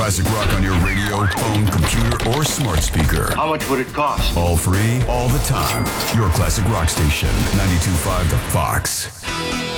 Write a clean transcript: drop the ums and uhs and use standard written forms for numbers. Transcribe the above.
classic rock on your radio, phone, computer, or smart speaker. How much would it cost? All free, all the time. Your classic rock station, 92.5 The Fox.